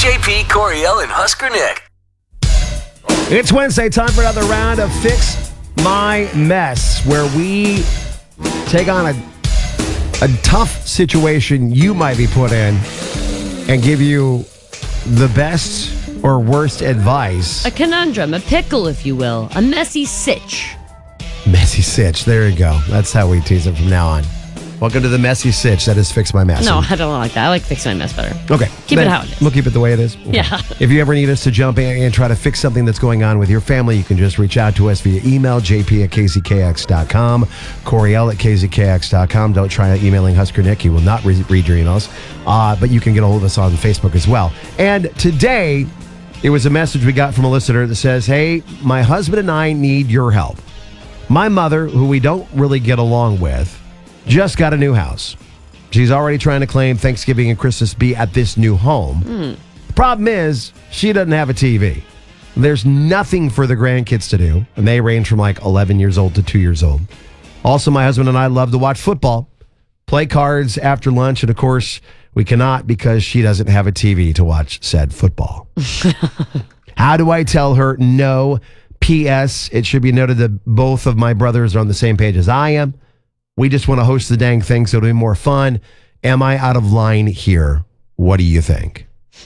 JP, Coriel, and Husker Nick. It's Wednesday, time for another round of Fix My Mess, where we take on a tough situation you might be put in and give you the best or worst advice. A conundrum, a pickle, if you will. A messy sitch. Messy sitch. There you go. That's how we tease it from now on. Welcome to the messy sitch. That is Fix My Mess. No, I don't like that. I like Fix My Mess better. Okay. Keep it how it is. We'll keep it the way it is. Okay. Yeah. If you ever need us to jump in and try to fix something that's going on with your family, you can just reach out to us via email, jp@kzkx.com, Coriel@kzkx.com. Don't try emailing Husker Nick. He will not read your emails. But you can get a hold of us on Facebook as well. And today, it was a message we got from a listener that says, hey, my husband and I need your help. My mother, who we don't really get along with, just got a new house. She's already trying to claim Thanksgiving and Christmas be at this new home. The problem is, she doesn't have a TV. There's nothing for the grandkids to do, and they range from like 11 years old to 2 years old. Also, my husband and I love to watch football, play cards after lunch, and of course, we cannot because she doesn't have a TV to watch said football. How do I tell her no? P.S. It should be noted that both of my brothers are on the same page as I am. We just want to host the dang thing so it'll be more fun. Am I out of line here? What do you think?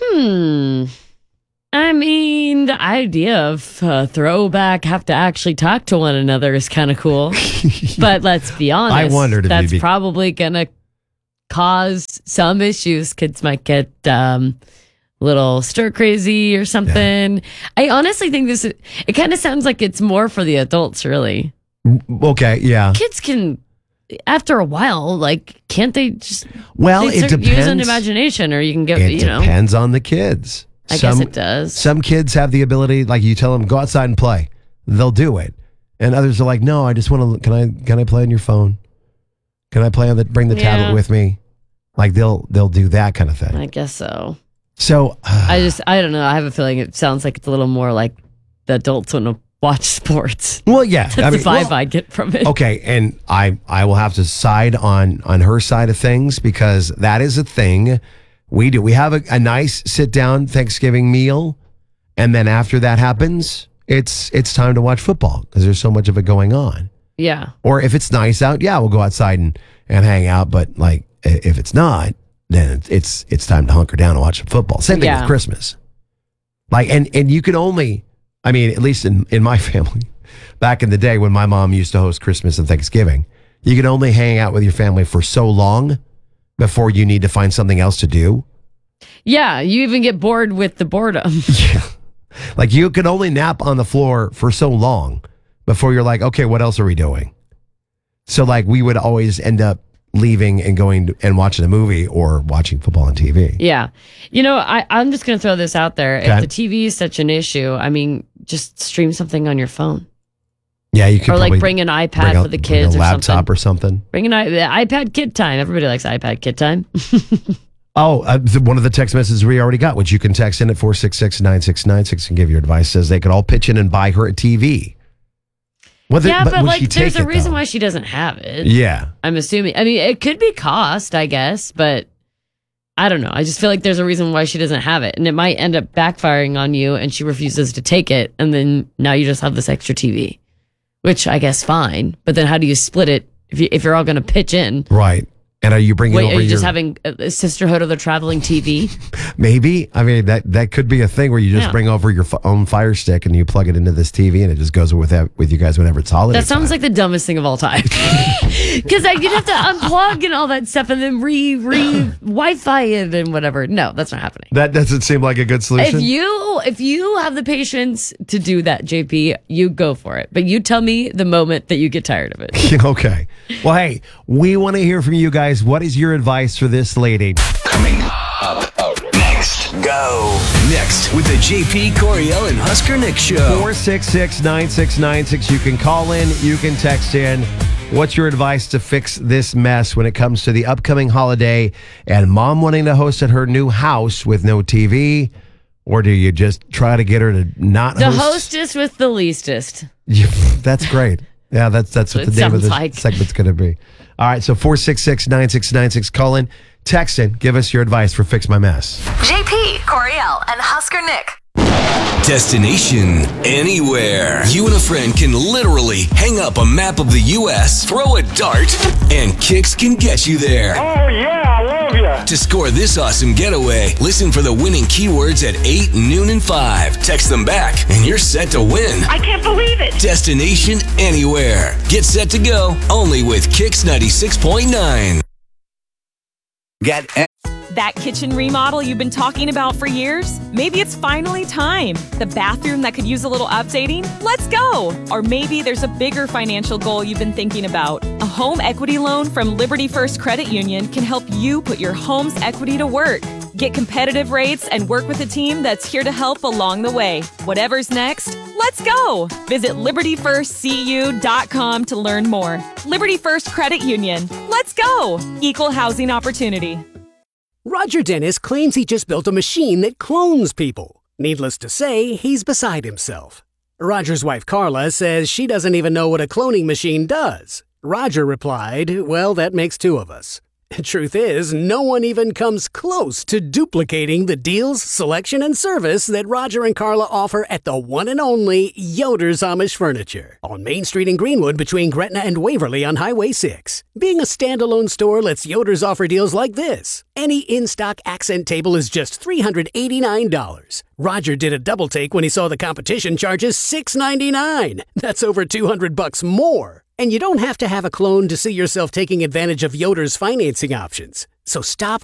I mean, the idea of throwback, have to actually talk to one another is kind of cool. But let's be honest. I wondered if that's probably going to cause some issues. Kids might get little stir crazy or something. Yeah. I honestly think it kind of sounds like it's more for the adults, really. Okay, yeah. Kids can, after a while, like, can't they just it depends. Use an imagination, or you can get, it depends on the kids. I guess it does. Some kids have the ability, like you tell them, go outside and play. They'll do it. And others are like, no, I just want to, can I play on your phone? Can I play on bring the tablet with me? Like they'll do that kind of thing. I guess so. So I don't know. I have a feeling it sounds like it's a little more like the adults want to watch sports. Well, yeah. That's the vibe I get from it. Okay, and I will have to side on her side of things because that is a thing we do. We have a nice sit-down Thanksgiving meal, and then after that happens, it's time to watch football because there's so much of it going on. Yeah. Or if it's nice out, we'll go outside and hang out, but like if it's not, then it's time to hunker down and watch some football. Same thing with Christmas. Like, and you can only, I mean, at least in my family, back in the day when my mom used to host Christmas and Thanksgiving, you can only hang out with your family for so long before you need to find something else to do. Yeah, you even get bored with the boredom. Yeah. Like you can only nap on the floor for so long before you're like, okay, what else are we doing? So like we would always end up leaving and going and watching a movie or watching football on TV. Yeah. You know, I'm just going to throw this out there. Okay. If the TV is such an issue, I mean, just stream something on your phone. Yeah, you could. Or like bring an iPad for the kids or something. A laptop or something. Bring the iPad kid time. Everybody likes iPad kid time. One of the text messages we already got, which you can text in at 466-9696 and give your advice, says they could all pitch in and buy her a TV. But like, there's a reason why she doesn't have it. Yeah. I'm assuming. I mean, it could be cost, I guess, but I don't know. I just feel like there's a reason why she doesn't have it. And it might end up backfiring on you and she refuses to take it. And then now you just have this extra TV, which I guess fine. But then how do you split it if you're all going to pitch in? Right. And are you bringing over are you just having a sisterhood of the traveling TV? Maybe. I mean, that could be a thing where you just bring over your own Fire Stick and you plug it into this TV and it just goes with you guys whenever it's holiday. That sounds like the dumbest thing of all time. Because you'd have to unplug and all that stuff and then Wi-Fi it and whatever. No, that's not happening. That doesn't seem like a good solution. If you have the patience to do that, JP, you go for it. But you tell me the moment that you get tired of it. Okay. Well, hey, we want to hear from you guys. What is your advice for this lady? Coming up next. Go. Next with the JP, Coriel, and Husker Nick Show. 466-9696. You can call in. You can text in. What's your advice to fix this mess when it comes to the upcoming holiday and mom wanting to host at her new house with no TV? Or do you just try to get her to not host? The hostess with the leastest. Yeah, that's great. Yeah, that's what the name of this segment's going to be. All right, so 466-9696. Call in. Text in. Give us your advice for Fix My Mess. JP, Coriel, and Husker Nick. Destination anywhere. You and a friend can literally hang up a map of the U.S., throw a dart, and Kix can get you there. Oh, yeah, I love ya. To score this awesome getaway, listen for the winning keywords at 8, noon, and 5. Text them back, and you're set to win. I can't believe it. Destination anywhere. Get set to go only with Kix 96.9. That kitchen remodel you've been talking about for years? Maybe it's finally time. The bathroom that could use a little updating? Let's go! Or maybe there's a bigger financial goal you've been thinking about. A home equity loan from Liberty First Credit Union can help you put your home's equity to work. Get competitive rates and work with a team that's here to help along the way. Whatever's next, let's go! Visit LibertyFirstCU.com to learn more. Liberty First Credit Union. Let's go! Equal housing opportunity. Roger Dennis claims he just built a machine that clones people. Needless to say, he's beside himself. Roger's wife Carla says she doesn't even know what a cloning machine does. Roger replied, "Well, that makes two of us." Truth is, no one even comes close to duplicating the deals, selection, and service that Roger and Carla offer at the one and only Yoder's Amish Furniture on Main Street in Greenwood between Gretna and Waverly on Highway 6. Being a standalone store lets Yoder's offer deals like this. Any in-stock accent table is just $389. Roger did a double take when he saw the competition charges $699. That's over $200 more. And you don't have to have a clone to see yourself taking advantage of Yoder's financing options. So stop